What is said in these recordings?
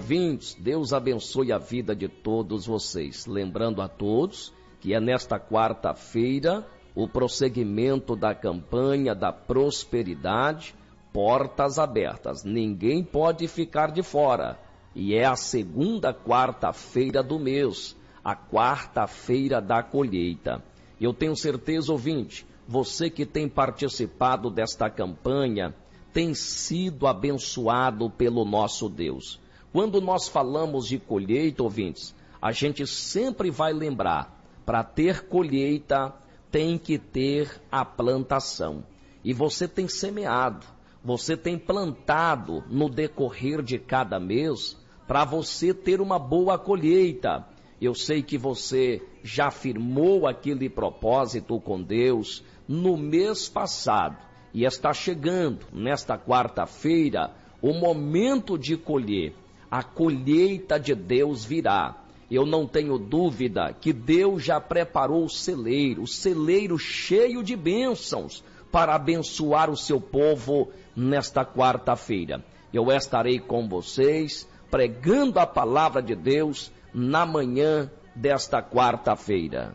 ouvintes, Deus abençoe a vida de todos vocês. Lembrando a todos que é nesta quarta-feira o prosseguimento da campanha da prosperidade, portas abertas. Ninguém pode ficar de fora. E é a segunda quarta-feira do mês, a quarta-feira da colheita. Eu tenho certeza, ouvinte, você que tem participado desta campanha tem sido abençoado pelo nosso Deus. Quando nós falamos de colheita, ouvintes, a gente sempre vai lembrar, para ter colheita tem que ter a plantação. E você tem semeado, você tem plantado no decorrer de cada mês para você ter uma boa colheita. Eu sei que você já firmou aquele propósito com Deus no mês passado e está chegando nesta quarta-feira o momento de colher. A colheita de Deus virá. Eu não tenho dúvida que Deus já preparou o celeiro cheio de bênçãos para abençoar o seu povo nesta quarta-feira. Eu estarei com vocês pregando a palavra de Deus na manhã desta quarta-feira.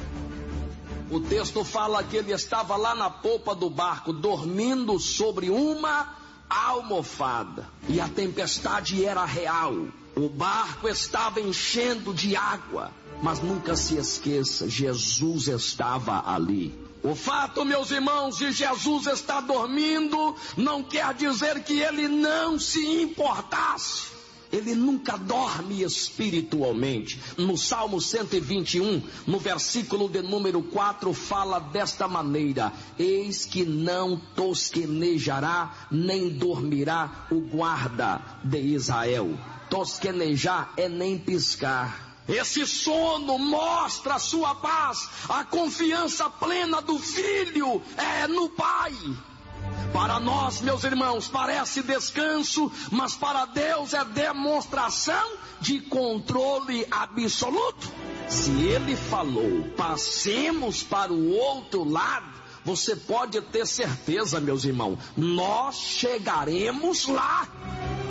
O texto fala que ele estava lá na popa do barco, dormindo sobre uma almofada. E a tempestade era real. O barco estava enchendo de água. Mas nunca se esqueça, Jesus estava ali. O fato, meus irmãos, de Jesus estar dormindo não quer dizer que ele não se importasse. Ele nunca dorme espiritualmente. No Salmo 121, no versículo de número 4, fala desta maneira: eis que não tosquenejará, nem dormirá o guarda de Israel. Tosquenejar é nem piscar. Esse sono mostra a sua paz, a confiança plena do filho é no Pai. Para nós, meus irmãos, parece descanso, mas para Deus é demonstração de controle absoluto. Se Ele falou, passemos para o outro lado, você pode ter certeza, meus irmãos, nós chegaremos lá.